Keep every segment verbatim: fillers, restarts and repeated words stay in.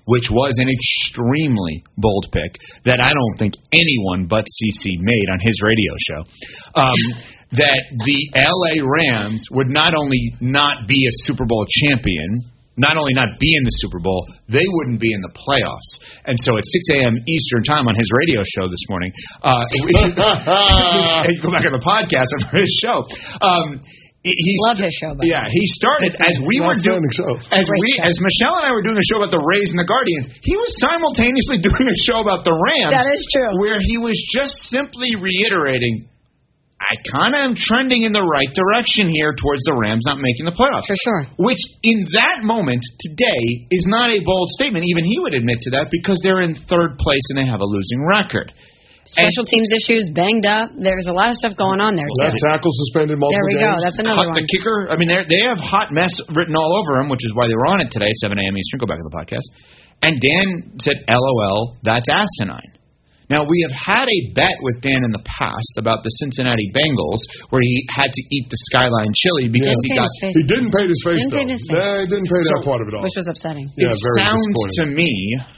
which was an extremely bold pick that I don't think anyone but C C made on his radio show, um, that the L A Rams would not only not be a Super Bowl champion, not only not be in the Super Bowl, they wouldn't be in the playoffs. And so at six a.m. Eastern time on his radio show this morning, uh, we should, we should go back on the podcast of his show. Um, he Love his show. By yeah, he started as we were doing as we show. as Michelle and I were doing a show about the Rays and the Guardians. He was simultaneously doing a show about the Rams. That is true. Where he was just simply reiterating, I kind of am trending in the right direction here towards the Rams not making the playoffs. For sure. Which, in that moment, today, is not a bold statement. Even he would admit to that because they're in third place and they have a losing record. Special and, teams issues, banged up. There's a lot of stuff going on there, well, too. Left tackle suspended multiple There we games. go. That's another hot, one. The kicker, I mean, they have hot mess written all over him, which is why they were on it today, seven a.m. Eastern. Go back to the podcast. And Dan said, L O L, that's asinine. Now, we have had a bet with Dan in the past about the Cincinnati Bengals where he had to eat the Skyline chili because yeah. he got... He didn't pay his face, didn't though. Pay his face. Nah, he didn't pay that so, part of it all. Which was upsetting. Yeah, it very sounds to me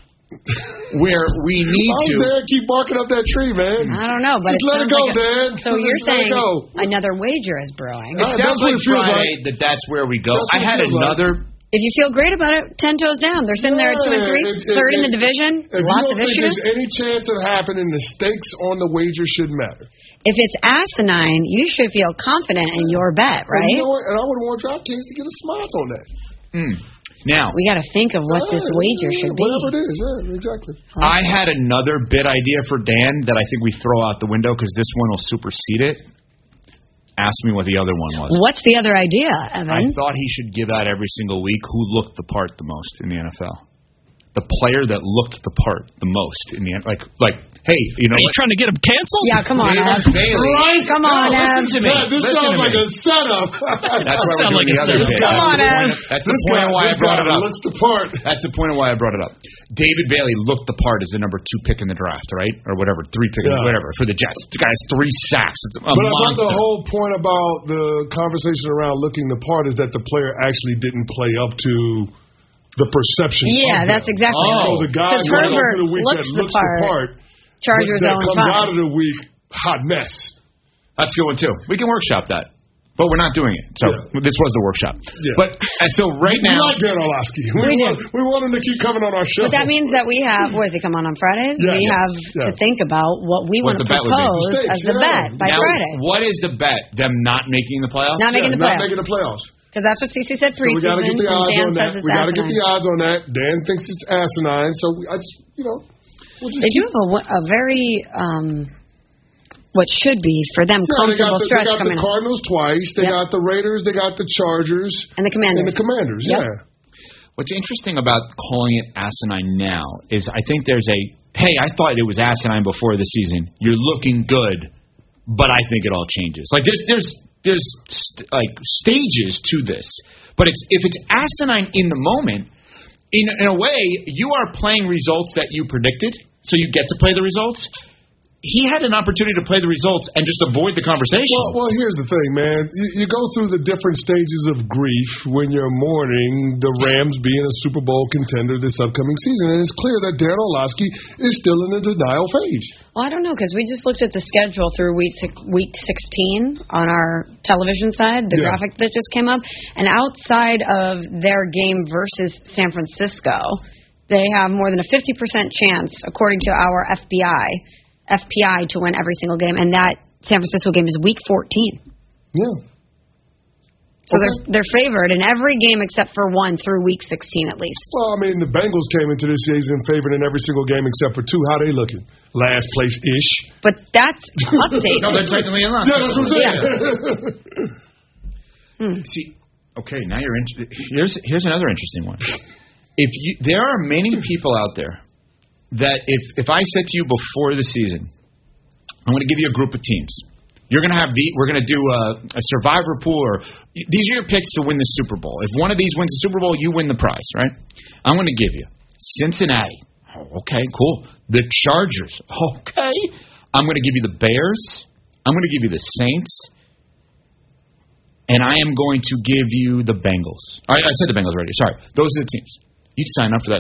where we need Why to... Dan keep barking up that tree, man? I don't know, but Just it let it sounds go, like a, Dan. So Just you're let saying it go. another wager is brewing. It Uh, sounds that's what like it feels Friday like. that that's where we go. That's I what it had feels another... If you feel great about it, ten toes down. They're sitting there at two and three, Yeah, if- third if- in the division. If Lots you don't of think issues. there's any chance of happening, the stakes on the wager shouldn't matter. If it's asinine, you should feel confident in your bet, right? And you know what? And I would want DraftKings to get a smart on that. Mm. Now, we got to think of what yeah, this wager yeah, should be. Whatever it is, yeah, exactly. I had another bid idea for Dan that I think we throw out the window because this one will supersede it. Ask me what the other one was. What's the other idea, Evan? I thought he should give out every single week who looked the part the most in the N F L. The player that looked the part the most in the like like hey, you know, are you trying to get him canceled? Yeah, come on, Ev. Right? Come on, Ev. Listen to me. Yeah, this Listen sounds to like me. a setup. That's why we're doing like the a other setup. bit. Come on, Ev. That's the This point guy, of why I this brought guy it up. looks the part. That's the point of why I brought it up. David Bailey looked the part as the number two pick in the draft, right? Or whatever, three pick, Yeah. whatever, for the Jets. The guy has three sacks. It's a But about monster. the whole point about the conversation around looking the part is that the player actually didn't play up to the perception. Yeah, of that's them. exactly Oh. right. So the guy Because going Herbert into the week looks that the looks part. the part, Chargers that own comes five. out of the week, hot mess. That's a good one, too. We can workshop that. But we're not doing it. So Yeah. this was the workshop. Yeah. But and so right We now... like Dan Orlovsky. We, We want, we want him to keep coming on our show. But that means that we have, where does he come on on Fridays? Yes. We have Yeah. to think about what we What want to the bet would be. propose Mistakes, as the yeah. bet by now, Friday. what is the bet? Them not making the playoffs? Not making yeah, the not playoffs. making the playoffs. Because that's what Cece said So we got to preseason, get the and odds Dan on says that. it's We got to get asinine. the odds on that. Dan thinks it's asinine. So we, I just, you know, we'll just They do have a, a very, um, what should be, for them, Yeah, they got comfortable the, stretch they got coming the up. Cardinals twice. They Yep. got the Raiders. They got the Chargers. And the Commanders. And the Commanders, Yep. yeah. What's interesting about calling it asinine now is I think there's a, hey, I thought it was asinine before the season. You're looking good, but I think it all changes. Like there's there's there's st- like stages to this. But it's if it's asinine in the moment, in in a way, you are playing results that you predicted, so you get to play the results. He had an opportunity to play the results and just avoid the conversation. Well, well, here's the thing, man. You, you go through the different stages of grief when you're mourning the Rams being a Super Bowl contender this upcoming season, and it's clear that Dan Orlovsky is still in the denial phase. Well, I don't know, because we just looked at the schedule through week six, week sixteen on our television side, the Yeah. graphic that just came up, and outside of their game versus San Francisco, they have more than a fifty percent chance, according to our F B I, F P I, to win every single game, and that San Francisco game is week fourteen. Yeah. So Okay. they're they're favored in every game except for one through week sixteen at least. Well, I mean, the Bengals came into this season favored in every single game except for two. How they looking? Last place-ish. But that's update. no, they're technically in last. Yeah, that's what I'm saying. Hmm. See, okay, now you're in, here's here's another interesting one. If you, there are many people out there that if if I said to you before the season, I'm going to give you a group of teams. You're going to have the we're going to do a, a survivor pool, or these are your picks to win the Super Bowl. If one of these wins the Super Bowl, you win the prize, right? I'm going to give you Cincinnati. Oh, okay, cool. The Chargers. Okay. I'm going to give you the Bears. I'm going to give you the Saints. And I am going to give you the Bengals. I, I said the Bengals already. Sorry. Those are the teams. You sign up for that